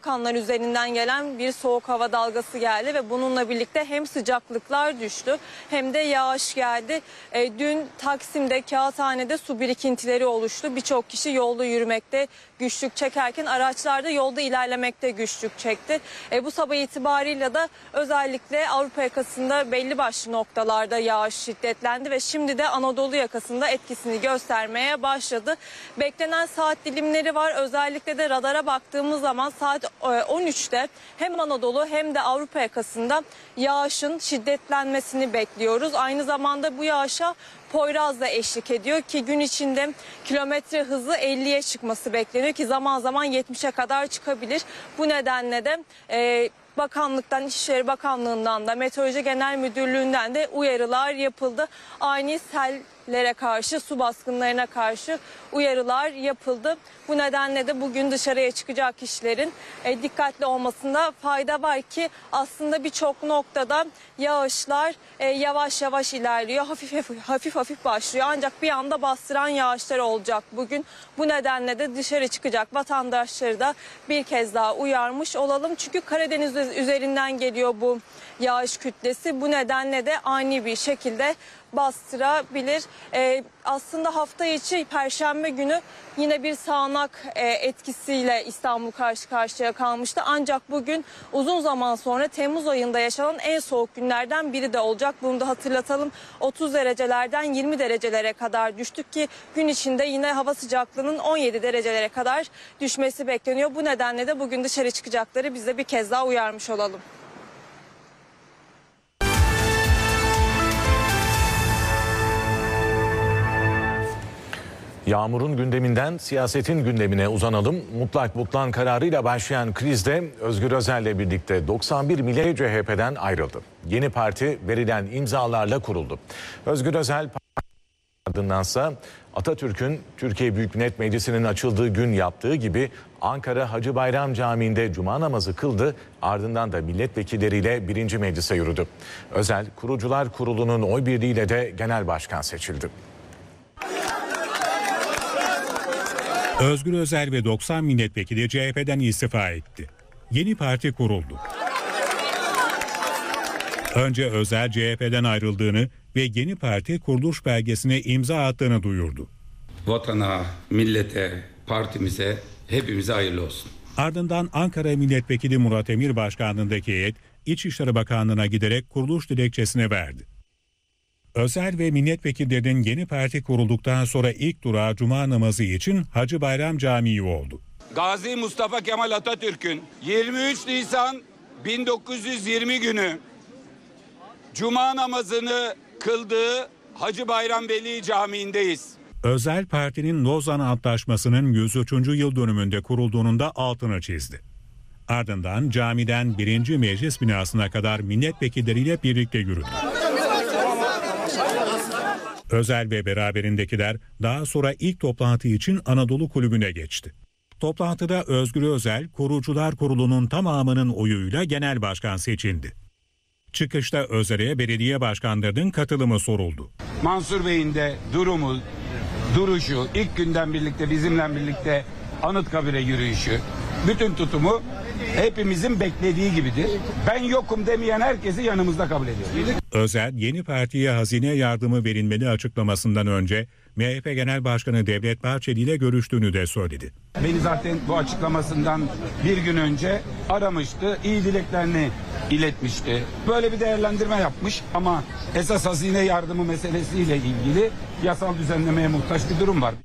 Balkanlar üzerinden gelen bir soğuk hava dalgası geldi ve bununla birlikte hem sıcaklıklar düştü hem de yağış geldi. Dün Taksim'de, Kağıthane'de su birikintileri oluştu. Birçok kişi yolda yürümekte güçlük çekerken araçlarda yolda ilerlemekte güçlük çekti. Bu sabah itibarıyla da özellikle Avrupa yakasında belli başlı noktalarda yağış şiddetlendi ve şimdi de Anadolu yakasında etkisini göstermeye başladı. Beklenen saat dilimleri var. Özellikle de radara baktığımız zaman saat 13'te hem Anadolu hem de Avrupa yakasında yağışın şiddetlenmesini bekliyoruz. Aynı zamanda bu yağışa Poyraz da eşlik ediyor ki gün içinde kilometre hızı 50'ye çıkması bekleniyor ki zaman zaman 70'e kadar çıkabilir. Bu nedenle de Bakanlıktan, İçişleri Bakanlığı'ndan da Meteoroloji Genel Müdürlüğü'nden de uyarılar yapıldı. Ani sellere karşı, su baskınlarına karşı uyarılar yapıldı. Bu nedenle de bugün dışarıya çıkacak kişilerin dikkatli olmasında fayda var ki aslında birçok noktada yağışlar yavaş yavaş ilerliyor. Hafif başlıyor ancak bir anda bastıran yağışlar olacak bugün. Bu nedenle de dışarı çıkacak vatandaşları da bir kez daha uyarmış olalım. Çünkü Karadeniz üzerinden geliyor bu yağış kütlesi. Bu nedenle de ani bir şekilde bastırabilir. Aslında hafta içi Perşembe günü yine bir sağanak etkisiyle İstanbul karşı karşıya kalmıştı. Ancak bugün uzun zaman sonra Temmuz ayında yaşanan en soğuk günlerden biri de olacak. Bunu da hatırlatalım. 30 derecelerden 20 derecelere kadar düştük ki gün içinde yine hava sıcaklığının 17 derecelere kadar düşmesi bekleniyor. Bu nedenle de bugün dışarı çıkacakları biz de bir kez daha uyarmış olalım. Yağmurun gündeminden siyasetin gündemine uzanalım. Mutlak butlan kararıyla başlayan krizde Özgür Özel'le birlikte 91 milletvekili CHP'den ayrıldı. Yeni parti verilen imzalarla kuruldu. Özgür Özel ardındansa Atatürk'ün Türkiye Büyük Millet Meclisi'nin açıldığı gün yaptığı gibi Ankara Hacı Bayram Camii'nde cuma namazı kıldı. Ardından da milletvekilleriyle 1. Meclis'e yürüdü. Özel, Kurucular Kurulu'nun oy birliğiyle de genel başkan seçildi. Özgür Özel ve 90 milletvekili CHP'den istifa etti. Yeni parti kuruldu. Önce Özel CHP'den ayrıldığını ve yeni parti kuruluş belgesine imza attığını duyurdu. Vatana, millete, partimize, hepimize hayırlı olsun. Ardından Ankara Milletvekili Murat Emir başkanlığındaki heyet İçişleri Bakanlığı'na giderek kuruluş dilekçesini verdi. Özel ve milletvekillerinin yeni parti kurulduktan sonra ilk durağı cuma namazı için Hacı Bayram Camii oldu. Gazi Mustafa Kemal Atatürk'ün 23 Nisan 1920 günü cuma namazını kıldığı Hacı Bayram Veli Camii'ndeyiz. Özel partinin Lozan Antlaşması'nın 103. yıl dönümünde kurulduğunun da altını çizdi. Ardından camiden 1. Meclis binasına kadar milletvekilleriyle birlikte yürüdü. Özel ve beraberindekiler daha sonra ilk toplantı için Anadolu Kulübü'ne geçti. Toplantıda Özgür Özel, Kurucular Kurulu'nun tamamının oyuyla genel başkan seçildi. Çıkışta Özel'e belediye başkanlarının katılımı soruldu. Mansur Bey'in de duruşu, ilk günden birlikte bizimle birlikte Anıtkabir'e yürüyüşü, bütün tutumu hepimizin beklediği gibidir. Ben yokum demeyen herkesi yanımızda kabul ediyoruz. Özel, yeni partiye hazine yardımı verilmeli açıklamasından önce MHP Genel Başkanı Devlet Bahçeli ile görüştüğünü de söyledi. Beni zaten bu açıklamasından bir gün önce aramıştı, iyi dileklerini iletmişti. Böyle bir değerlendirme yapmış ama esas hazine yardımı meselesiyle ilgili yasal düzenlemeye muhtaç bir durum var.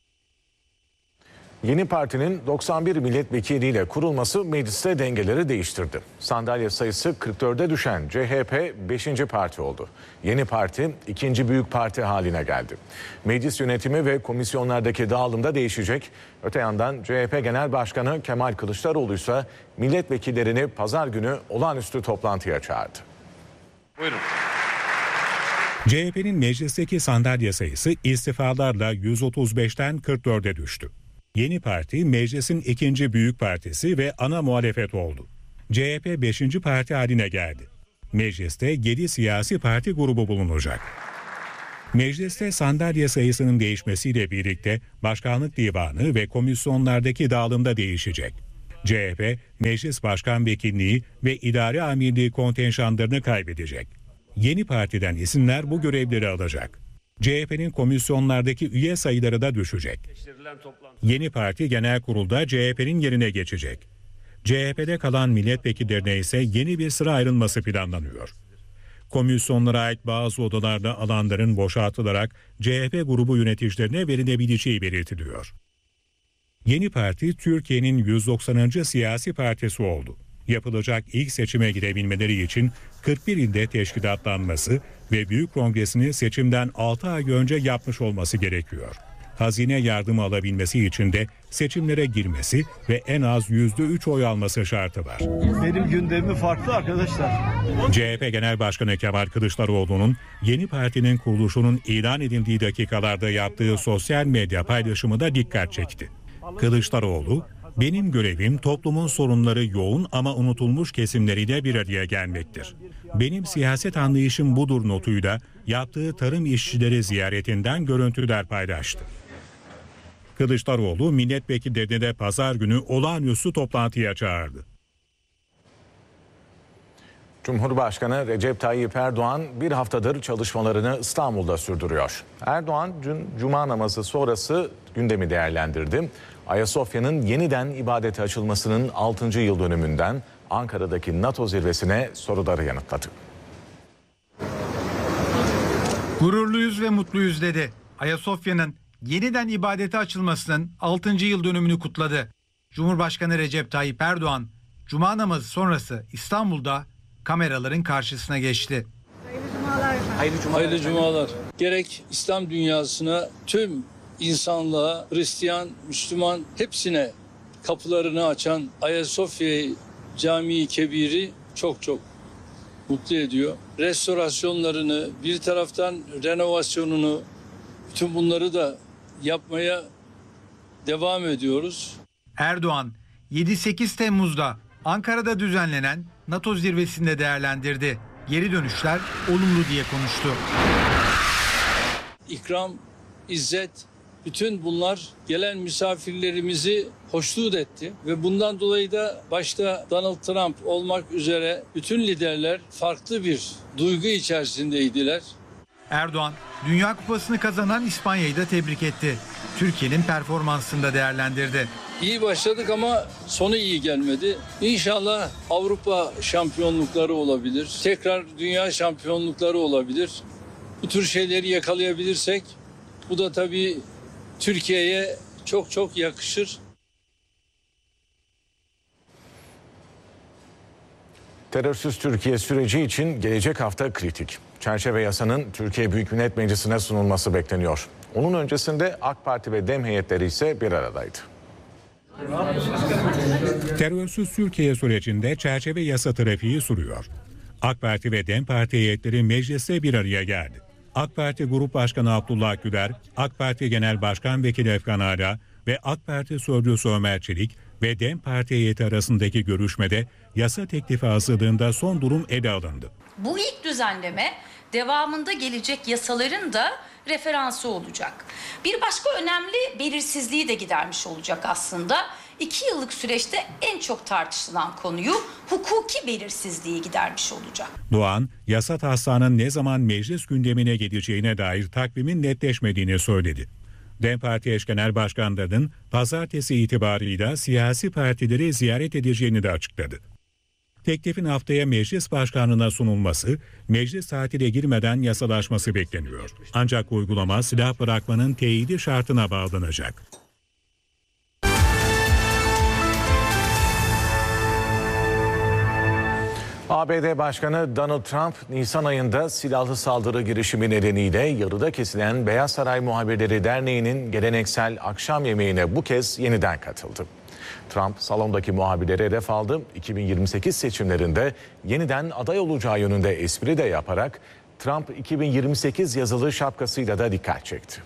Yeni partinin 91 milletvekiliyle kurulması mecliste dengeleri değiştirdi. Sandalye sayısı 44'e düşen CHP 5. parti oldu. Yeni parti 2. büyük parti haline geldi. Meclis yönetimi ve komisyonlardaki dağılım da değişecek. Öte yandan CHP Genel Başkanı Kemal Kılıçdaroğlu ise milletvekillerini pazar günü olağanüstü toplantıya çağırdı. Buyurun. CHP'nin meclisteki sandalye sayısı istifalarla 135'ten 44'e düştü. Yeni parti meclisin 2. büyük partisi ve ana muhalefet oldu. CHP 5. parti haline geldi. Mecliste 7 siyasi parti grubu bulunacak. Mecliste sandalye sayısının değişmesiyle birlikte başkanlık divanı ve komisyonlardaki dağılım da değişecek. CHP, meclis başkan vekilliği ve idare amirliği kontenjanlarını kaybedecek. Yeni partiden isimler bu görevleri alacak. CHP'nin komisyonlardaki üye sayıları da düşecek. Yeni parti genel kurulda CHP'nin yerine geçecek. CHP'de kalan milletvekillerine ise yeni bir sıra ayrılması planlanıyor. Komisyonlara ait bazı odalarda alanların boşaltılarak CHP grubu yöneticilerine verilebileceği belirtiliyor. Yeni parti Türkiye'nin 190. siyasi partisi oldu. Yapılacak ilk seçime girebilmeleri için 41 ilde teşkilatlanması ve büyük kongresini seçimden 6 ay önce yapmış olması gerekiyor. Hazine yardımı alabilmesi için de seçimlere girmesi ve en az %3 oy alması şartı var. Benim gündemim farklı arkadaşlar. CHP Genel Başkanı Kemal Kılıçdaroğlu'nun yeni partinin kuruluşunun ilan edildiği dakikalarda yaptığı sosyal medya paylaşımı da dikkat çekti. Kılıçdaroğlu, "Benim görevim toplumun sorunları yoğun ama unutulmuş kesimleriyle bir araya gelmektir. Benim siyaset anlayışım budur" notuyla yaptığı tarım işçileri ziyaretinden görüntüler paylaştı. Kılıçdaroğlu milletvekillerini de pazar günü olağanüstü toplantıya çağırdı. Cumhurbaşkanı Recep Tayyip Erdoğan bir haftadır çalışmalarını İstanbul'da sürdürüyor. Erdoğan dün Cuma namazı sonrası gündemi değerlendirdi. Ayasofya'nın yeniden ibadete açılmasının 6. yıl dönümünden Ankara'daki NATO zirvesine soruları yanıtladı. Gururluyuz ve mutluyuz dedi. Ayasofya'nın yeniden ibadete açılmasının 6. yıl dönümünü kutladı. Cumhurbaşkanı Recep Tayyip Erdoğan, Cuma namazı sonrası İstanbul'da kameraların karşısına geçti. Hayırlı cumalar. Gerek İslam dünyasına, tüm insanlığa, Hristiyan, Müslüman hepsine kapılarını açan Ayasofya Camii Kebir'i çok mutlu ediyor. Restorasyonlarını, bir taraftan renovasyonunu, bütün bunları da yapmaya devam ediyoruz. Erdoğan 7-8 Temmuz'da Ankara'da düzenlenen NATO zirvesinde değerlendirdi. Geri dönüşler olumlu diye konuştu. İkram, izzet, bütün bunlar gelen misafirlerimizi hoşnut etti ve bundan dolayı da başta Donald Trump olmak üzere bütün liderler farklı bir duygu içerisindeydiler. Erdoğan, Dünya Kupası'nı kazanan İspanya'yı da tebrik etti. Türkiye'nin performansını da değerlendirdi. İyi başladık ama sonu iyi gelmedi. İnşallah Avrupa şampiyonlukları olabilir. Tekrar dünya şampiyonlukları olabilir. Bu tür şeyleri yakalayabilirsek bu da tabii Türkiye'ye çok yakışır. Terörsüz Türkiye süreci için gelecek hafta kritik. Çerçeve yasanın Türkiye Büyük Millet Meclisi'ne sunulması bekleniyor. Onun öncesinde AK Parti ve DEM heyetleri ise bir aradaydı. Terörsüz Türkiye sürecinde çerçeve yasa trafiği sürüyor. AK Parti ve DEM Parti heyetleri mecliste bir araya geldi. AK Parti Grup Başkanı Abdullah Güler, AK Parti Genel Başkan Vekili Efkan Ala ve AK Parti Sözcüsü Ömer Çelik ve DEM Parti heyeti arasındaki görüşmede yasa teklifi hazırlığında son durum ele alındı. Bu ilk düzenleme devamında gelecek yasaların da referansı olacak. Bir başka önemli belirsizliği de gidermiş olacak aslında. 2 yıllık süreçte en çok tartışılan konuyu hukuki belirsizliği gidermiş olacak. Doğan, yasa taslağının ne zaman meclis gündemine geleceğine dair takvimin netleşmediğini söyledi. DEM Parti eş genel başkanlarının pazartesi itibarıyla siyasi partileri ziyaret edeceğini de açıkladı. Teklifin haftaya meclis başkanlığına sunulması, meclis tatile girmeden yasalaşması bekleniyor. Ancak uygulama silah bırakmanın teyidi şartına bağlanacak. ABD Başkanı Donald Trump, Nisan ayında silahlı saldırı girişimi nedeniyle yarıda kesilen Beyaz Saray Muhabirleri Derneği'nin geleneksel akşam yemeğine bu kez yeniden katıldı. Trump salondaki muhabirleri hedef aldı. 2028 seçimlerinde yeniden aday olacağı yönünde espri de yaparak Trump 2028 yazılı şapkasıyla da dikkat çekti.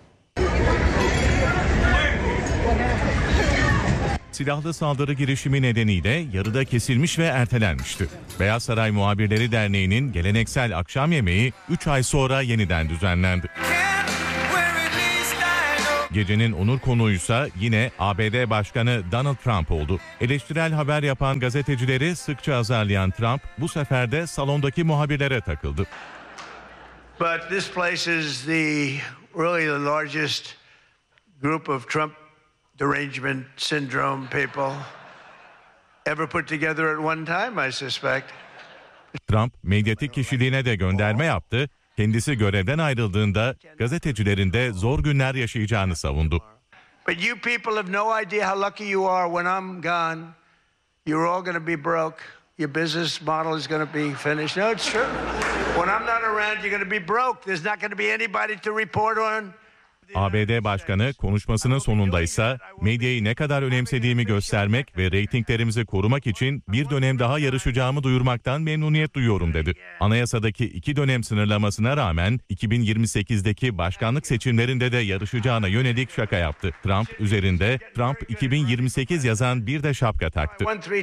Silahlı saldırı girişimi nedeniyle yarıda kesilmiş ve ertelenmişti. Beyaz Saray Muhabirleri Derneği'nin geleneksel akşam yemeği 3 ay sonra yeniden düzenlendi. Gecenin onur konuğuysa yine ABD Başkanı Donald Trump oldu. Eleştirel haber yapan gazetecileri sıkça azarlayan Trump bu sefer de salondaki muhabirlere takıldı. But this place is really the largest group of Trump derangement syndrome people ever put together at one time, I suspect. Trump medyatik kişiliğine de gönderme yaptı. Kendisi görevden ayrıldığında gazetecilerin de zor günler yaşayacağını savundu. But you people have no idea how lucky you are when I'm gone. You're all going to be broke. Your business model is going to be finished. No, it's true. When I'm not around, you're going to be broke. There's not going to be anybody to report on. ABD Başkanı konuşmasının sonunda ise medyayı ne kadar önemsediğimi göstermek ve reytinglerimizi korumak için bir dönem daha yarışacağımı duyurmaktan memnuniyet duyuyorum dedi. Anayasadaki 2 dönem sınırlamasına rağmen 2028'deki başkanlık seçimlerinde de yarışacağına yönelik şaka yaptı. Trump üzerinde Trump 2028 yazan bir de şapka taktı.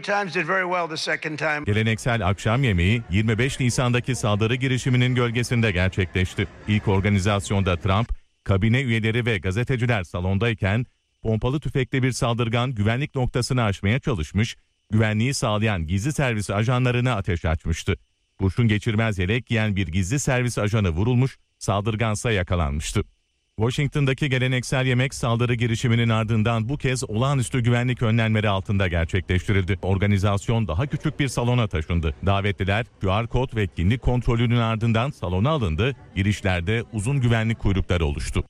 Geleneksel akşam yemeği 25 Nisan'daki saldırı girişiminin gölgesinde gerçekleşti. İlk organizasyonda Trump, kabine üyeleri ve gazeteciler salondayken pompalı tüfekle bir saldırgan güvenlik noktasını aşmaya çalışmış, güvenliği sağlayan gizli servis ajanlarına ateş açmıştı. Kurşun geçirmez yelek giyen bir gizli servis ajanı vurulmuş, saldırgansa yakalanmıştı. Washington'daki geleneksel yemek saldırı girişiminin ardından bu kez olağanüstü güvenlik önlemleri altında gerçekleştirildi. Organizasyon daha küçük bir salona taşındı. Davetliler QR kod ve kimlik kontrolünün ardından salona alındı. Girişlerde uzun güvenlik kuyrukları oluştu.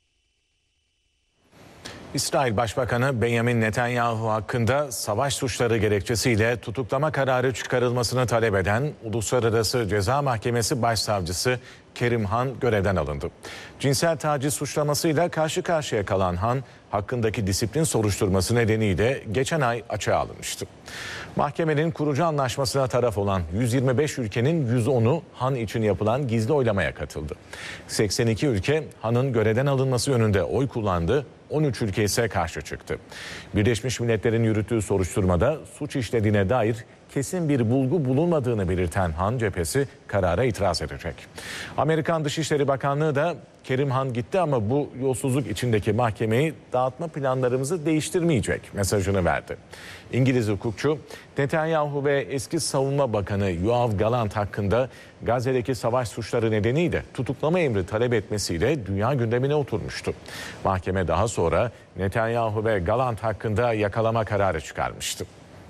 İsrail Başbakanı Benjamin Netanyahu hakkında savaş suçları gerekçesiyle tutuklama kararı çıkarılmasını talep eden Uluslararası Ceza Mahkemesi Başsavcısı Kerim Han görevden alındı. Cinsel taciz suçlamasıyla karşı karşıya kalan Han, hakkındaki disiplin soruşturması nedeniyle geçen ay açığa alınmıştı. Mahkemenin kurucu anlaşmasına taraf olan 125 ülkenin 110'u Han için yapılan gizli oylamaya katıldı. 82 ülke Han'ın görevden alınması yönünde oy kullandı, 13 ülke ise karşı çıktı. Birleşmiş Milletler'in yürüttüğü soruşturmada suç işlediğine dair kesin bir bulgu bulunmadığını belirten Han cephesi karara itiraz edecek. Amerikan Dışişleri Bakanlığı da Kerim Han gitti ama bu yolsuzluk içindeki mahkemeyi dağıtma planlarımızı değiştirmeyecek mesajını verdi. İngiliz hukukçu Netanyahu ve eski Savunma Bakanı Yoav Gallant hakkında Gazze'deki savaş suçları nedeniyle tutuklama emri talep etmesiyle dünya gündemine oturmuştu. Mahkeme daha sonra Netanyahu ve Gallant hakkında yakalama kararı çıkarmıştı.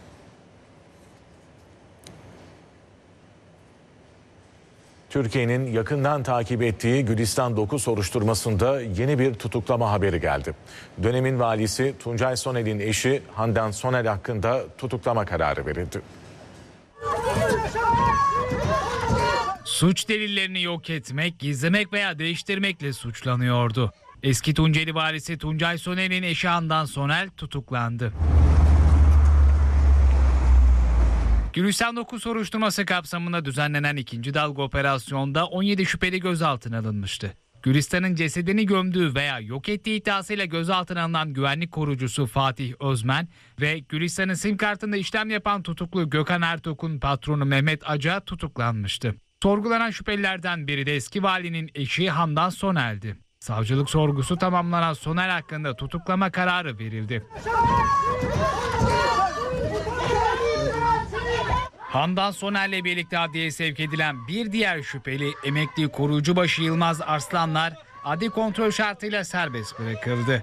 Türkiye'nin yakından takip ettiği Gülistan 9 soruşturmasında yeni bir tutuklama haberi geldi. Dönemin valisi Tuncay Soner'in eşi Handan Soner hakkında tutuklama kararı verildi. Suç delillerini yok etmek, gizlemek veya değiştirmekle suçlanıyordu. Eski Tunceli valisi Tuncay Soner'in eşi Handan Soner tutuklandı. Gülistan 9 soruşturması kapsamında düzenlenen ikinci dalga operasyonda 17 şüpheli gözaltına alınmıştı. Gülistan'ın cesedini gömdüğü veya yok ettiği iddiasıyla gözaltına alınan güvenlik korucusu Fatih Özmen ve Gülistan'ın sim kartında işlem yapan tutuklu Gökhan Ertok'un patronu Mehmet Aca tutuklanmıştı. Sorgulanan şüphelilerden biri de eski valinin eşi Handan Soner'di. Savcılık sorgusu tamamlanan Soner hakkında tutuklama kararı verildi. Handan Soner'le birlikte adliyeye sevk edilen bir diğer şüpheli emekli koruyucubaşı Yılmaz Arslanlar adli kontrol şartıyla serbest bırakıldı.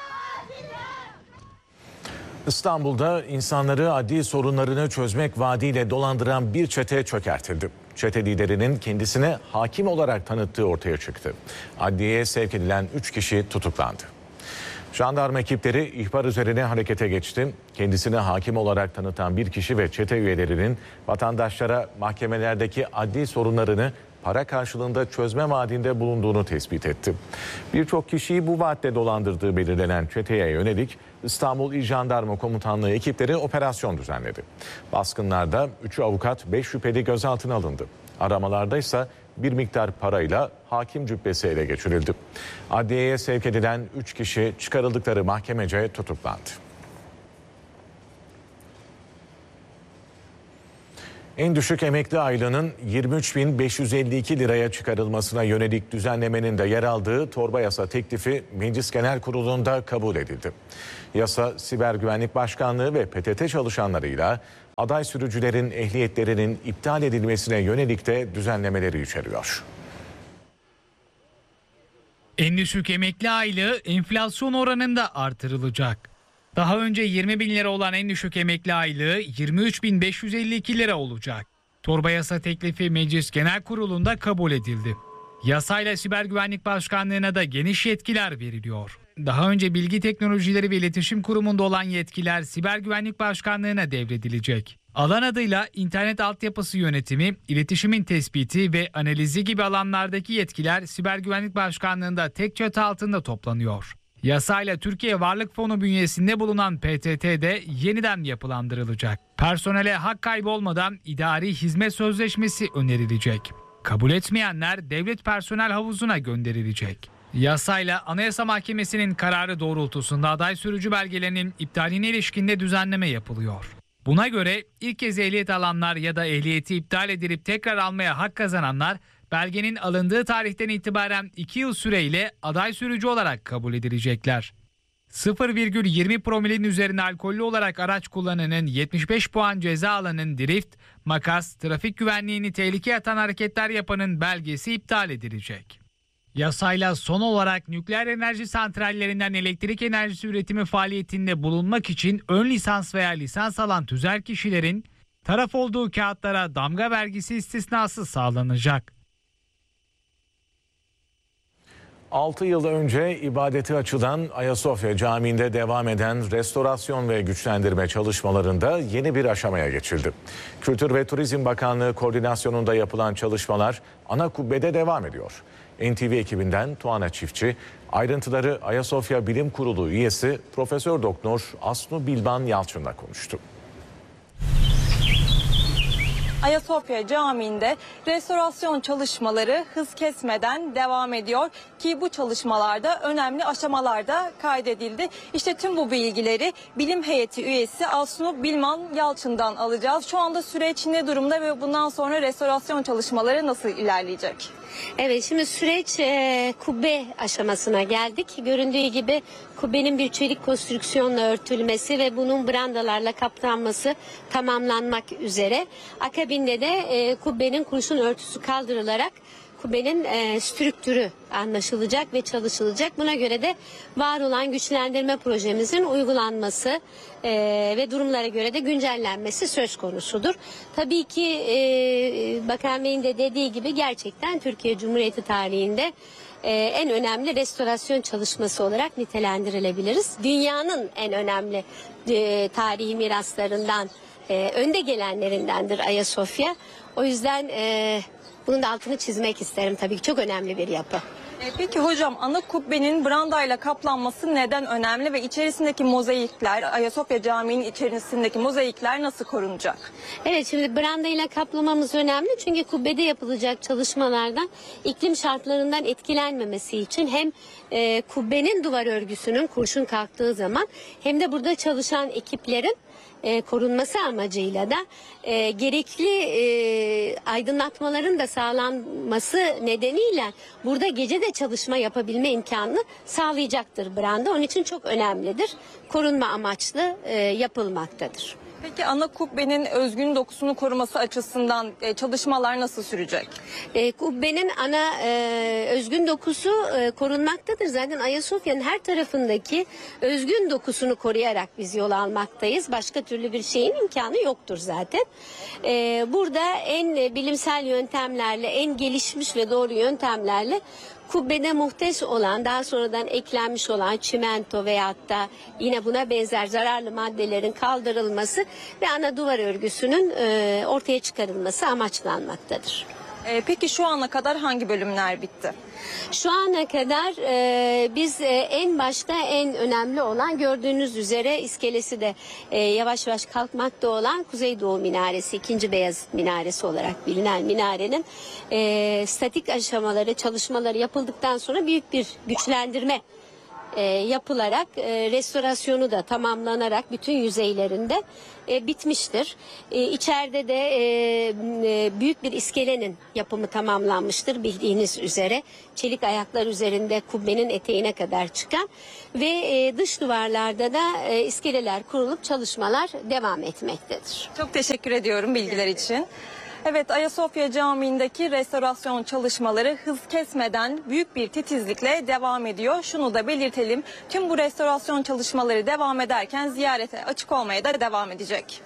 İstanbul'da insanları adli sorunlarını çözmek vaadiyle dolandıran bir çete çökertildi. Çete liderinin kendisine hakim olarak tanıttığı ortaya çıktı. Adliyeye sevk edilen 3 kişi tutuklandı. Jandarma ekipleri ihbar üzerine harekete geçti. Kendisine hakim olarak tanıtan bir kişi ve çete üyelerinin vatandaşlara mahkemelerdeki adli sorunlarını para karşılığında çözme vaadinde bulunduğunu tespit etti. Birçok kişiyi bu vaatle dolandırdığı belirlenen çeteye yönelik İstanbul İl Jandarma Komutanlığı ekipleri operasyon düzenledi. Baskınlarda 3 avukat 5 şüpheli gözaltına alındı. Aramalarda ise bir miktar parayla hakim cübbesi ele geçirildi. Adliyeye sevk edilen 3 kişi çıkarıldıkları mahkemece tutuklandı. En düşük emekli aylığının 23.552 liraya çıkarılmasına yönelik düzenlemenin de yer aldığı torba yasa teklifi Meclis Genel Kurulu'nda kabul edildi. Yasa, Siber Güvenlik Başkanlığı ve PTT çalışanlarıyla aday sürücülerin ehliyetlerinin iptal edilmesine yönelik de düzenlemeleri içeriyor. En düşük emekli aylığı enflasyon oranında artırılacak. Daha önce 20 bin lira olan en düşük emekli aylığı 23.552 lira olacak. Torba yasa teklifi Meclis Genel Kurulu'nda kabul edildi. Yasayla Siber Güvenlik Başkanlığı'na da geniş yetkiler veriliyor. Daha önce Bilgi Teknolojileri ve İletişim Kurumu'nda olan yetkiler Siber Güvenlik Başkanlığı'na devredilecek. Alan adıyla internet altyapısı yönetimi, iletişimin tespiti ve analizi gibi alanlardaki yetkiler Siber Güvenlik Başkanlığı'nda tek çatı altında toplanıyor. Yasayla Türkiye Varlık Fonu bünyesinde bulunan PTT de yeniden yapılandırılacak. Personele hak kaybı olmadan idari hizmet sözleşmesi önerilecek. Kabul etmeyenler devlet personel havuzuna gönderilecek. Yasayla Anayasa Mahkemesi'nin kararı doğrultusunda aday sürücü belgelerinin iptaline ilişkinde düzenleme yapılıyor. Buna göre ilk kez ehliyet alanlar ya da ehliyeti iptal edilip tekrar almaya hak kazananlar belgenin alındığı tarihten itibaren 2 yıl süreyle aday sürücü olarak kabul edilecekler. 0,20 promilin üzerine alkollü olarak araç kullananın 75 puan ceza alanın drift, makas, trafik güvenliğini tehlikeye atan hareketler yapanın belgesi iptal edilecek. Yasayla son olarak nükleer enerji santrallerinden elektrik enerjisi üretimi faaliyetinde bulunmak için ön lisans veya lisans alan tüzel kişilerin taraf olduğu kağıtlara damga vergisi istisnası sağlanacak. 6 yıl önce ibadeti açılan Ayasofya Camii'nde devam eden restorasyon ve güçlendirme çalışmalarında yeni bir aşamaya geçildi. Kültür ve Turizm Bakanlığı koordinasyonunda yapılan çalışmalar ana kubbede devam ediyor. NTV ekibinden Tuana Çiftçi ayrıntıları Ayasofya Bilim Kurulu üyesi Profesör Doktor Asnu Bilban Yalçın'la konuştu. Ayasofya Camii'nde restorasyon çalışmaları hız kesmeden devam ediyor ki bu çalışmalarda önemli aşamalarda kaydedildi. İşte tüm bu bilgileri bilim heyeti üyesi Asnu Bilban Yalçın'dan alacağız. Şu anda süreç ne durumda ve bundan sonra restorasyon çalışmaları nasıl ilerleyecek? Evet, şimdi süreç kubbe aşamasına geldik. Göründüğü gibi kubbenin bir çelik konstrüksiyonla örtülmesi ve bunun brandalarla kaplanması tamamlanmak üzere. Akabinde de kubbenin kurşun örtüsü kaldırılarak kubbenin strüktürü anlaşılacak ve çalışılacak. Buna göre de var olan güçlendirme projemizin uygulanması ve durumlara göre de güncellenmesi söz konusudur. Tabii ki Bakan Bey'in de dediği gibi gerçekten Türkiye Cumhuriyeti tarihinde en önemli restorasyon çalışması olarak nitelendirilebiliriz. Dünyanın en önemli tarihi miraslarından, önde gelenlerindendir Ayasofya. O yüzden bunun da altını çizmek isterim, tabii ki çok önemli bir yapı. Peki hocam, ana kubbenin brandayla kaplanması neden önemli ve içerisindeki mozaikler, Ayasofya Camii'nin içerisindeki mozaikler nasıl korunacak? Evet, şimdi brandayla kaplamamız önemli çünkü kubbede yapılacak çalışmalardan iklim şartlarından etkilenmemesi için hem kubbenin duvar örgüsünün kurşun kalktığı zaman hem de burada çalışan ekiplerin korunması amacıyla da gerekli aydınlatmaların da sağlanması nedeniyle burada gece de çalışma yapabilme imkanını sağlayacaktır branda. Onun için çok önemlidir. Korunma amaçlı yapılmaktadır. Peki ana kubbenin özgün dokusunu koruması açısından çalışmalar nasıl sürecek? Kubbenin ana özgün dokusu korunmaktadır. Zaten Ayasofya'nın her tarafındaki özgün dokusunu koruyarak biz yol almaktayız. Başka türlü bir şeyin imkanı yoktur zaten. Burada en bilimsel yöntemlerle, en gelişmiş ve doğru yöntemlerle kubbede muhtes olan, daha sonradan eklenmiş olan çimento veyahut da yine buna benzer zararlı maddelerin kaldırılması ve ana duvar örgüsünün ortaya çıkarılması amaçlanmaktadır. Peki şu ana kadar hangi bölümler bitti? Şu ana kadar biz en başta en önemli olan, gördüğünüz üzere iskelesi de yavaş yavaş kalkmakta olan Kuzeydoğu Minaresi, 2. Beyazıt Minaresi olarak bilinen minarenin statik aşamaları, çalışmaları yapıldıktan sonra büyük bir güçlendirme yapılarak restorasyonu da tamamlanarak bütün yüzeylerinde bitmiştir. İçeride de büyük bir iskelenin yapımı tamamlanmıştır bildiğiniz üzere. Çelik ayaklar üzerinde kubbenin eteğine kadar çıkan ve dış duvarlarda da iskeleler kurulup çalışmalar devam etmektedir. Çok teşekkür ediyorum bilgiler için. Evet, Ayasofya Camii'ndeki restorasyon çalışmaları hız kesmeden büyük bir titizlikle devam ediyor. Şunu da belirtelim, tüm bu restorasyon çalışmaları devam ederken ziyarete açık olmaya da devam edecek.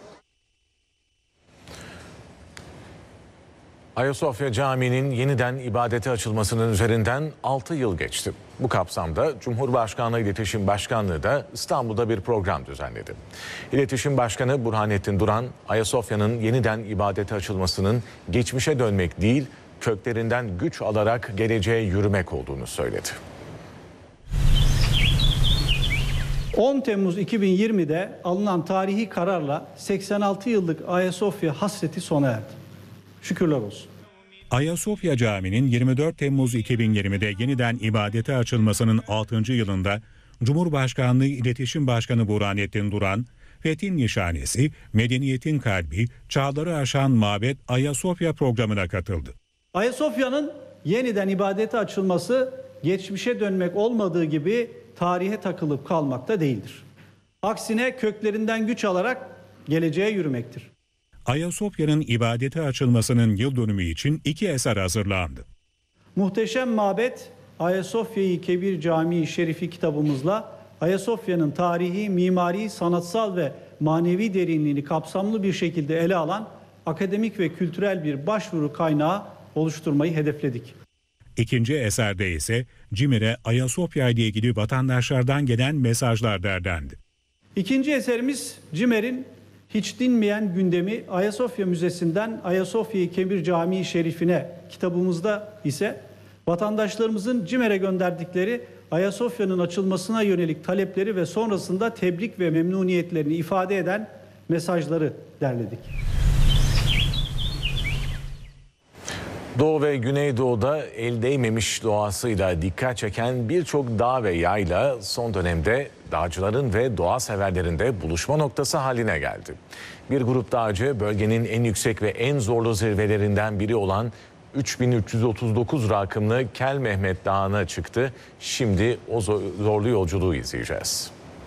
Ayasofya Camii'nin yeniden ibadete açılmasının üzerinden 6 yıl geçti. Bu kapsamda Cumhurbaşkanlığı İletişim Başkanlığı da İstanbul'da bir program düzenledi. İletişim Başkanı Burhanettin Duran, Ayasofya'nın yeniden ibadete açılmasının geçmişe dönmek değil, köklerinden güç alarak geleceğe yürümek olduğunu söyledi. 10 Temmuz 2020'de alınan tarihi kararla 86 yıllık Ayasofya hasreti sona erdi. Şükürler olsun. Ayasofya Camii'nin 24 Temmuz 2020'de yeniden ibadete açılmasının 6. yılında Cumhurbaşkanlığı İletişim Başkanı Burhanettin Duran, Fethin Nişanesi, Medeniyetin Kalbi, Çağları Aşan Mabet Ayasofya programına katıldı. Ayasofya'nın yeniden ibadete açılması geçmişe dönmek olmadığı gibi tarihe takılıp kalmakta değildir. Aksine köklerinden güç alarak geleceğe yürümektir. Ayasofya'nın ibadete açılmasının yıl dönümü için 2 eser hazırlandı. Muhteşem Mabet Ayasofya-i Kebir Camii Şerifi kitabımızla Ayasofya'nın tarihi, mimari, sanatsal ve manevi derinliğini kapsamlı bir şekilde ele alan akademik ve kültürel bir başvuru kaynağı oluşturmayı hedefledik. İkinci eserde ise CİMER'e Ayasofya ile ilgili vatandaşlardan gelen mesajlar derlendi. İkinci eserimiz CİMER'in hiç dinmeyen gündemi Ayasofya Müzesi'nden Ayasofya-i Kebir Camii Şerifi'ne kitabımızda ise vatandaşlarımızın CİMER'e gönderdikleri Ayasofya'nın açılmasına yönelik talepleri ve sonrasında tebrik ve memnuniyetlerini ifade eden mesajları derledik. Doğu ve Güneydoğu'da el değmemiş doğasıyla dikkat çeken birçok dağ ve yayla son dönemde dağcıların ve doğa severlerin de buluşma noktası haline geldi. Bir grup dağcı bölgenin en yüksek ve en zorlu zirvelerinden biri olan 3339 rakımlı Kel Mehmet Dağı'na çıktı. Şimdi o zorlu yolculuğu izleyeceğiz.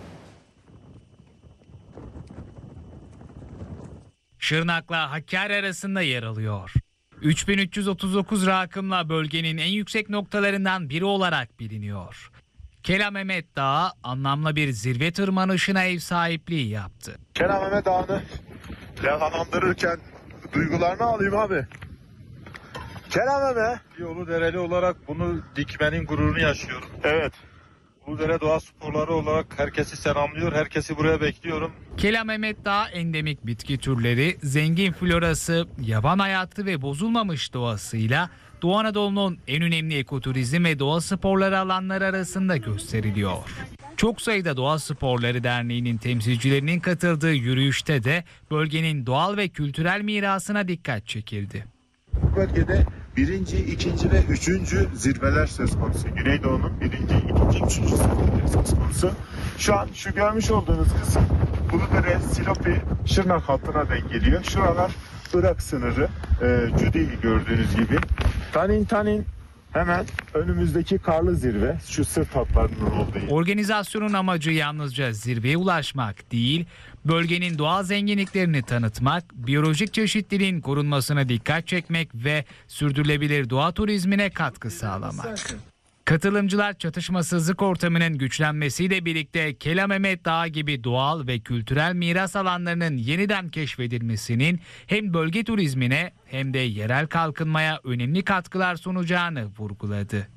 Şırnak'la Hakkari arasında yer alıyor. 3339 rakımla bölgenin en yüksek noktalarından biri olarak biliniyor. Kel Mehmet Dağı anlamlı bir zirve tırmanışına ev sahipliği yaptı. Kel Mehmet Dağı'nı levhalandırırken duygularını alayım abi. Kel Mehmet. Yolu dereli olarak bunu dikmenin gururunu yaşıyorum. Evet. Uludere Doğa Sporları olarak herkesi selamlıyor, herkesi buraya bekliyorum. Kel Mehmet Dağı endemik bitki türleri, zengin florası, yaban hayatı ve bozulmamış doğasıyla Doğu Anadolu'nun en önemli ekoturizm ve doğa sporları alanları arasında gösteriliyor. Çok sayıda Doğa Sporları Derneği'nin temsilcilerinin katıldığı yürüyüşte de bölgenin doğal ve kültürel mirasına dikkat çekildi. Bu bölgede birinci, ikinci ve üçüncü zirveler söz konusu. Güneydoğu'nun birinci, ikinci, üçüncü zirveleri söz konusu. Şu an şu görmüş olduğunuz kısım Uludere, Silopi, Şırnak hattına denk geliyor. Şuralar Irak sınırı, Cudi gördüğünüz gibi. Tanin hemen önümüzdeki karlı zirve, şu sırt hatlarının olduğu. Organizasyonun amacı yalnızca zirveye ulaşmak değil, bölgenin doğal zenginliklerini tanıtmak, biyolojik çeşitliliğin korunmasına dikkat çekmek ve sürdürülebilir doğa turizmine katkı sağlamak. Katılımcılar çatışmasızlık ortamının güçlenmesiyle birlikte Kel Mehmet Dağı gibi doğal ve kültürel miras alanlarının yeniden keşfedilmesinin hem bölge turizmine hem de yerel kalkınmaya önemli katkılar sunacağını vurguladı.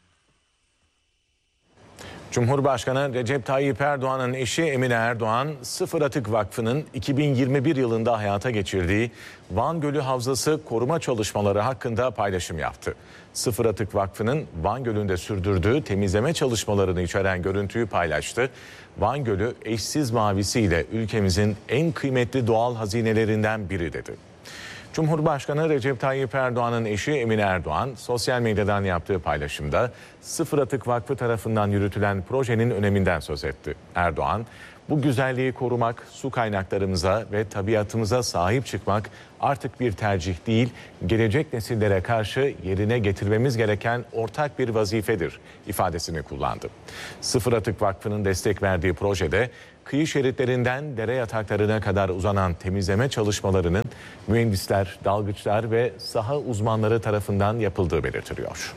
Cumhurbaşkanı Recep Tayyip Erdoğan'ın eşi Emine Erdoğan, Sıfır Atık Vakfı'nın 2021 yılında hayata geçirdiği Van Gölü Havzası koruma çalışmaları hakkında paylaşım yaptı. Sıfır Atık Vakfı'nın Van Gölü'nde sürdürdüğü temizleme çalışmalarını içeren görüntüyü paylaştı. Van Gölü eşsiz mavisiyle ülkemizin en kıymetli doğal hazinelerinden biri dedi. Cumhurbaşkanı Recep Tayyip Erdoğan'ın eşi Emine Erdoğan sosyal medyadan yaptığı paylaşımda Sıfır Atık Vakfı tarafından yürütülen projenin öneminden söz etti. Erdoğan, bu güzelliği korumak, su kaynaklarımıza ve tabiatımıza sahip çıkmak artık bir tercih değil, gelecek nesillere karşı yerine getirmemiz gereken ortak bir vazifedir ifadesini kullandı. Sıfır Atık Vakfı'nın destek verdiği projede kıyı şeritlerinden dere yataklarına kadar uzanan temizleme çalışmalarının mühendisler, dalgıçlar ve saha uzmanları tarafından yapıldığı belirtiliyor.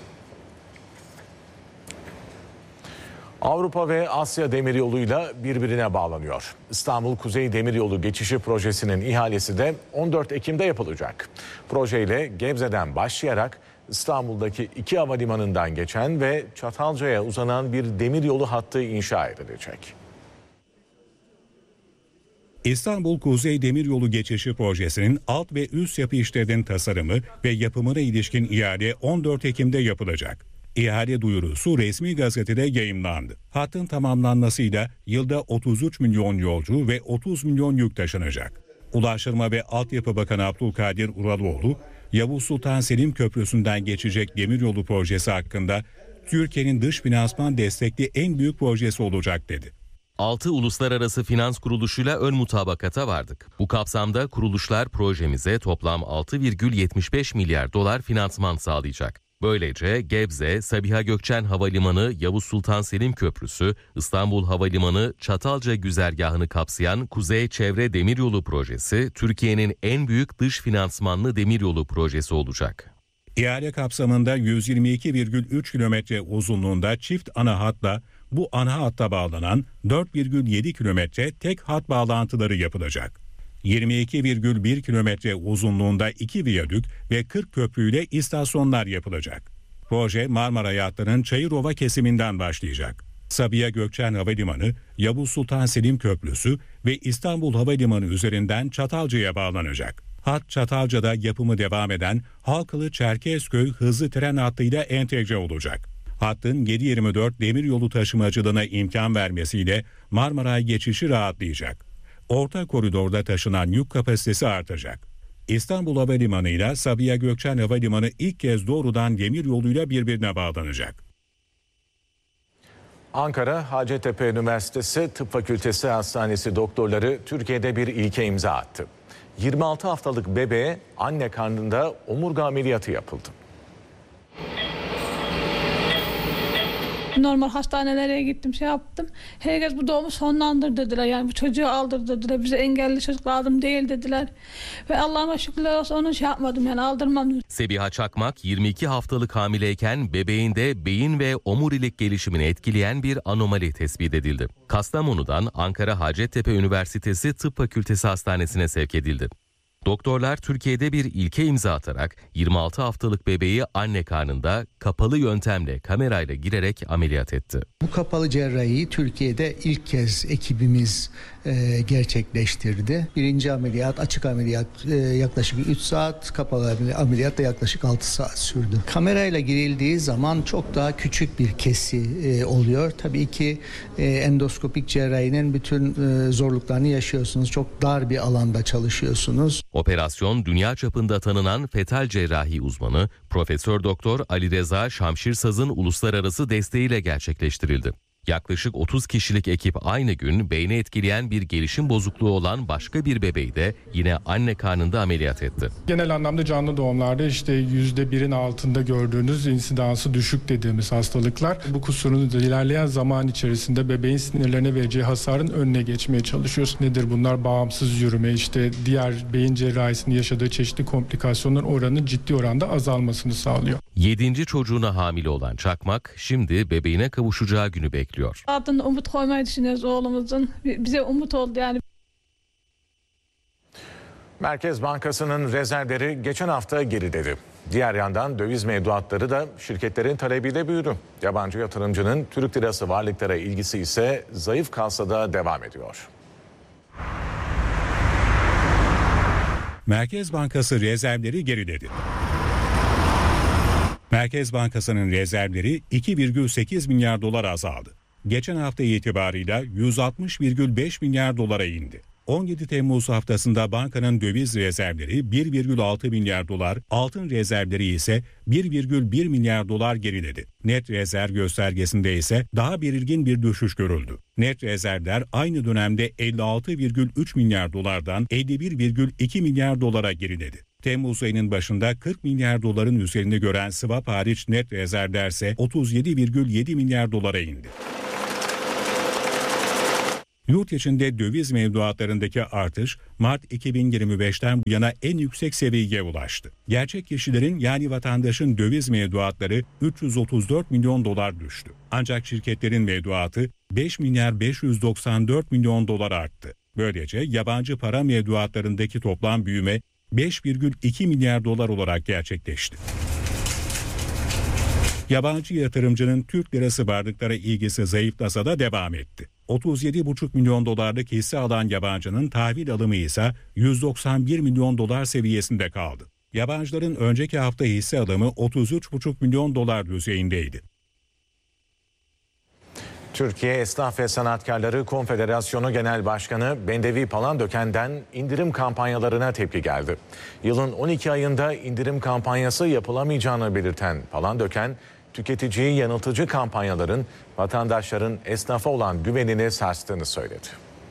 Avrupa ve Asya Demiryolu'yla birbirine bağlanıyor. İstanbul Kuzey Demiryolu Geçişi Projesi'nin ihalesi de 14 Ekim'de yapılacak. Projeyle Gebze'den başlayarak İstanbul'daki 2 havalimanından geçen ve Çatalca'ya uzanan bir demiryolu hattı inşa edilecek. İstanbul Kuzey Demiryolu Geçişi Projesi'nin alt ve üst yapı işlerinin tasarımı ve yapımına ilişkin ihale 14 Ekim'de yapılacak. İhale duyurusu resmi gazetede yayımlandı. Hattın tamamlanmasıyla yılda 33 milyon yolcu ve 30 milyon yük taşınacak. Ulaştırma ve Altyapı Bakanı Abdülkadir Uraloğlu, Yavuz Sultan Selim Köprüsü'nden geçecek demiryolu projesi hakkında Türkiye'nin dış finansman destekli en büyük projesi olacak dedi. 6 uluslararası finans kuruluşuyla ön mutabakata vardık. Bu kapsamda kuruluşlar projemize toplam 6,75 milyar dolar finansman sağlayacak. Böylece Gebze, Sabiha Gökçen Havalimanı, Yavuz Sultan Selim Köprüsü, İstanbul Havalimanı, Çatalca güzergahını kapsayan Kuzey Çevre Demiryolu Projesi, Türkiye'nin en büyük dış finansmanlı demiryolu projesi olacak. İhale kapsamında 122,3 kilometre uzunluğunda çift ana hatla bu ana hatta bağlanan 4,7 kilometre tek hat bağlantıları yapılacak. 22,1 kilometre uzunluğunda 2 viyadük ve 40 köprüyle istasyonlar yapılacak. Proje Marmara Hattı'nın Çayırova kesiminden başlayacak. Sabiha Gökçen Havalimanı, Yavuz Sultan Selim Köprüsü ve İstanbul Havalimanı üzerinden Çatalca'ya bağlanacak. Hat Çatalca'da yapımı devam eden Halkalı-Çerkezköy hızlı tren hattıyla entegre olacak. Hattın 7/24 demiryolu taşımacılığına imkan vermesiyle Marmaray geçişi rahatlayacak. Orta koridorda taşınan yük kapasitesi artacak. İstanbul Havalimanı ile Sabiha Gökçen Havalimanı ilk kez doğrudan demir yoluyla birbirine bağlanacak. Ankara Hacettepe Üniversitesi Tıp Fakültesi Hastanesi doktorları Türkiye'de bir ilke imza attı. 26 haftalık bebeğe anne karnında omurga ameliyatı yapıldı. Normal hastanelere gittim, yaptım. Herkes bu doğumu sonlandır dediler. Yani bu çocuğu aldır dediler. Bize engelli çocuk lazım değil dediler. Ve Allah'ıma şükürler olsun onu yapmadım, yani aldırmam. Sebiha Çakmak 22 haftalık hamileyken bebeğinde beyin ve omurilik gelişimini etkileyen bir anomali tespit edildi. Kastamonu'dan Ankara Hacettepe Üniversitesi Tıp Fakültesi Hastanesi'ne sevk edildi. Doktorlar Türkiye'de bir ilke imza atarak 26 haftalık bebeği anne karnında kapalı yöntemle kamerayla girerek ameliyat etti. Bu kapalı cerrahiyi Türkiye'de ilk kez ekibimiz gerçekleştirdi. Birinci ameliyat, açık ameliyat yaklaşık 3 saat, kapalı ameliyat da yaklaşık 6 saat sürdü. Kamerayla girildiği zaman çok daha küçük bir kesi oluyor. Tabii ki endoskopik cerrahinin bütün zorluklarını yaşıyorsunuz. Çok dar bir alanda çalışıyorsunuz. Operasyon dünya çapında tanınan fetal cerrahi uzmanı Profesör Doktor Ali Reza Şamşirsaz'ın uluslararası desteğiyle gerçekleştirildi. Yaklaşık 30 kişilik ekip aynı gün beyni etkileyen bir gelişim bozukluğu olan başka bir bebeği de yine anne karnında ameliyat etti. Genel anlamda canlı doğumlarda %1'in altında gördüğünüz insidansı düşük dediğimiz hastalıklar. Bu kusurun ilerleyen zaman içerisinde bebeğin sinirlerine vereceği hasarın önüne geçmeye çalışıyoruz. Nedir bunlar? Bağımsız yürüme, diğer beyin cerrahisinin yaşadığı çeşitli komplikasyonların oranının ciddi oranda azalmasını sağlıyor. 7. çocuğuna hamile olan Çakmak şimdi bebeğine kavuşacağı günü bekliyor. Adını umut koymayı düşünüyoruz oğlumuzun. Bize umut oldu yani. Merkez Bankası'nın rezervleri geçen hafta geriledi. Diğer yandan döviz mevduatları da şirketlerin talebiyle büyüdü. Yabancı yatırımcının Türk lirası varlıklara ilgisi ise zayıf kalsa da devam ediyor. Merkez Bankası rezervleri geriledi. Merkez Bankası'nın rezervleri 2,8 milyar dolar azaldı. Geçen hafta itibarıyla 160,5 milyar dolara indi. 17 Temmuz haftasında bankanın döviz rezervleri 1,6 milyar dolar, altın rezervleri ise 1,1 milyar dolar geriledi. Net rezerv göstergesinde ise daha belirgin bir düşüş görüldü. Net rezervler aynı dönemde 56,3 milyar dolardan 51,2 milyar dolara geriledi. Temmuz ayının başında 40 milyar doların üzerini gören swap hariç net rezervler ise 37,7 milyar dolara indi. Yurt içinde döviz mevduatlarındaki artış Mart 2025'ten bu yana en yüksek seviyeye ulaştı. Gerçek kişilerin yani vatandaşın döviz mevduatları 334 milyon dolar düştü. Ancak şirketlerin mevduatı 5 milyar 594 milyon dolar arttı. Böylece yabancı para mevduatlarındaki toplam büyüme 5,2 milyar dolar olarak gerçekleşti. Yabancı yatırımcının Türk lirası varlıklara ilgisi zayıflasa da devam etti. 37,5 milyon dolarlık hisse alan yabancının tahvil alımı ise 191 milyon dolar seviyesinde kaldı. Yabancıların önceki hafta hisse alımı 33,5 milyon dolar düzeyindeydi. Türkiye Esnaf ve Sanatkarları Konfederasyonu Genel Başkanı Bendevi Palandöken'den indirim kampanyalarına tepki geldi. Yılın 12 ayında indirim kampanyası yapılamayacağını belirten Palandöken, tüketiciyi yanıltıcı kampanyaların vatandaşların esnafa olan güvenini sarstığını söyledi.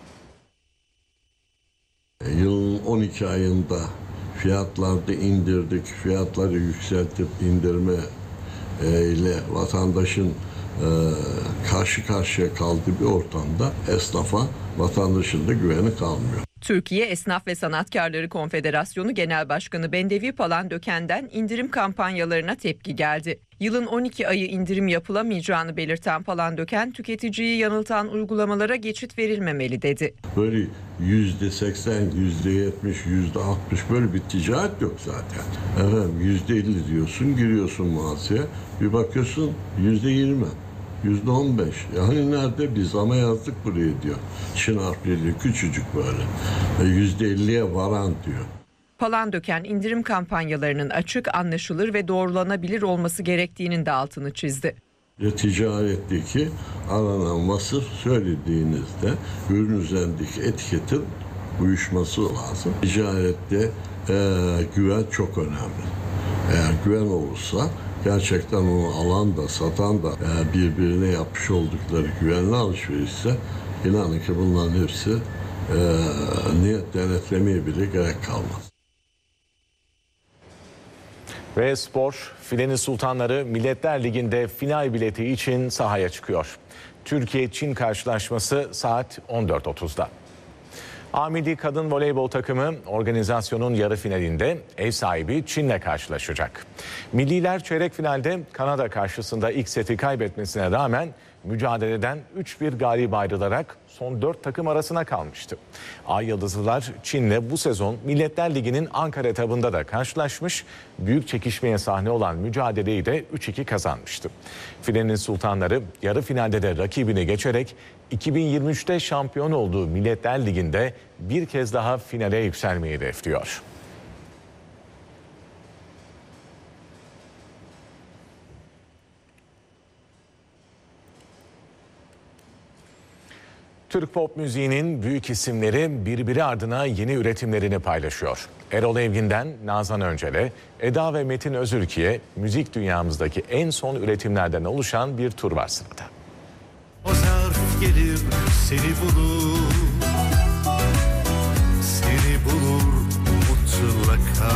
Yılın 12 ayında fiyatlarda indirdik, fiyatları yükseltip indirme ile vatandaşın karşı karşıya kaldığı bir ortamda esnafa vatandaşın da güveni kalmıyor. Türkiye Esnaf ve Sanatkarları Konfederasyonu Genel Başkanı Bendevi Palandöken'den indirim kampanyalarına tepki geldi. Yılın 12 ayı indirim yapılamayacağını belirten Palandöken, tüketiciyi yanıltan uygulamalara geçit verilmemeli dedi. Böyle %80, %70, %60 böyle bir ticaret yok zaten. Efendim %50 diyorsun, giriyorsun mağazaya, bir bakıyorsun %20. %15. Yani nerede biz ama yazdık buraya diyor. Çin harfleriyle küçücük böyle. %50'ye varan diyor. Palandöken indirim kampanyalarının açık, anlaşılır ve doğrulanabilir olması gerektiğinin de altını çizdi. Ticaretteki aranan vasıf söylediğinizde ürün üzerindeki etiketin uyuşması lazım. Ticarette güven çok önemli. Eğer güven olursa gerçekten onu alan da satan da birbirine yapmış oldukları güvenli alışverişse inanın ki bunların hepsi denetlemeye bile gerek kalmaz. Ve spor, filenin sultanları Milletler Ligi'nde final bileti için sahaya çıkıyor. Türkiye-Çin karşılaşması saat 14.30'da. A-Milli Kadın Voleybol takımı organizasyonun yarı finalinde ev sahibi Çin'le karşılaşacak. Milliler çeyrek finalde Kanada karşısında ilk seti kaybetmesine rağmen mücadeleden 3-1 galip ayrılarak son 4 takım arasına kalmıştı. Ay Yıldızlılar Çin'le bu sezon Milletler Ligi'nin Ankara etabında da karşılaşmış, büyük çekişmeye sahne olan mücadeleyi de 3-2 kazanmıştı. Filenin sultanları yarı finalde de rakibini geçerek 2023'te şampiyon olduğu Milletler Ligi'nde bir kez daha finale yükselmeyi hedefliyor. Türk pop müziğinin büyük isimleri birbiri ardına yeni üretimlerini paylaşıyor. Erol Evgin'den Nazan Öncel'e, Eda ve Metin Özürki'ye müzik dünyamızdaki en son üretimlerden oluşan bir tur var sırada. O zarf gelir seni bulur, seni bulur mutlaka.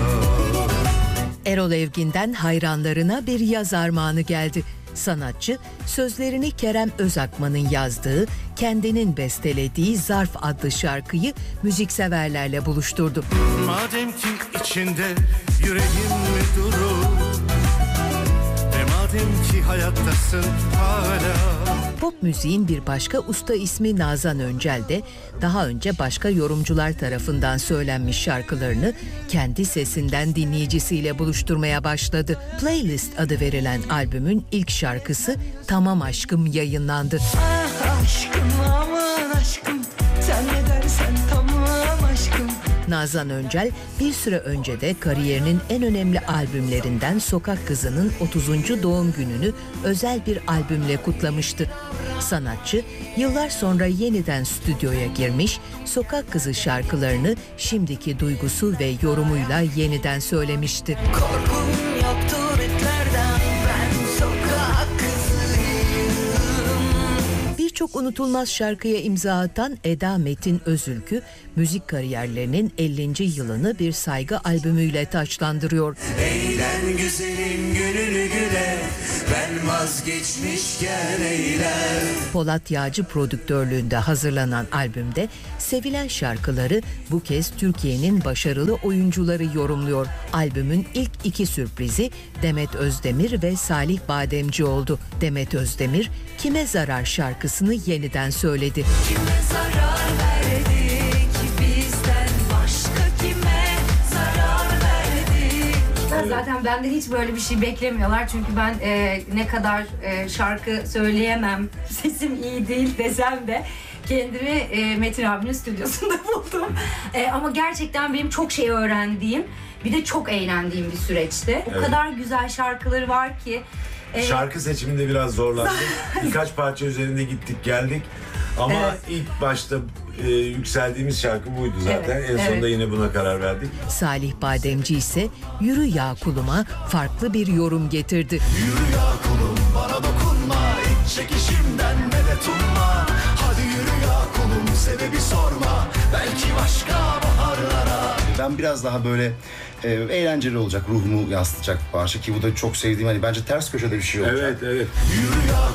Erol Evgin'den hayranlarına bir yaz armağanı geldi. Sanatçı, sözlerini Kerem Özakman'ın yazdığı, kendinin bestelediği Zarf adlı şarkıyı müzikseverlerle buluşturdu. Madem ki içinde yüreğim mi durur, ve madem ki hayattasın hala. Pop müziğin bir başka usta ismi Nazan Öncel de daha önce başka yorumcular tarafından söylenmiş şarkılarını kendi sesinden dinleyicisiyle buluşturmaya başladı. Playlist adı verilen albümün ilk şarkısı Tamam Aşkım yayınlandı. Ah aşkım aman aşkım, sen ne dersen tamam aşkım. Nazan Öncel bir süre önce de kariyerinin en önemli albümlerinden Sokak Kızı'nın 30. doğum gününü özel bir albümle kutlamıştı. Sanatçı yıllar sonra yeniden stüdyoya girmiş, Sokak Kızı şarkılarını şimdiki duygusu ve yorumuyla yeniden söylemişti. Korkum yoktur etlerden, ben sokak kızıyım. Birçok unutulmaz şarkıya imza atan Eda Metin Özülkü, müzik kariyerlerinin 50. yılını bir saygı albümüyle taçlandırıyor. Eğlen güzelim gününü güle, ben vazgeçmişken eğlen. Polat Yağcı prodüktörlüğünde hazırlanan albümde sevilen şarkıları bu kez Türkiye'nin başarılı oyuncuları yorumluyor. Albümün ilk 2 sürprizi Demet Özdemir ve Salih Bademci oldu. Demet Özdemir, Kime Zarar şarkısını yeniden söyledi. Kime zarar verdik, bizden başka kime zarar verdik? Zaten benden hiç böyle bir şey beklemiyorlar çünkü ben ne kadar şarkı söyleyemem, sesim iyi değil desem de kendimi Metin abinin stüdyosunda buldum. Ama gerçekten benim çok şey öğrendiğim, bir de çok eğlendiğim bir süreçti. O kadar güzel şarkıları var ki. Şarkı seçiminde biraz zorlandık. Birkaç parça üzerinde gittik geldik. Ama ilk başta yükseldiğimiz şarkı buydu zaten. En sonunda yine buna karar verdik. Salih Bademci ise Yürü Ya Kuluma farklı bir yorum getirdi. Yürü ya kulum, bana dokunma, iç çekişimden medet umma. Hadi yürü ya kulum, sebebi sorma, belki başka baharlara. Ben biraz daha böyle eğlenceli olacak, ruhumu yansıtacak bir parça ki bu da çok sevdiğim, hani bence ters köşede bir şey olacak. Evet. Yürü ya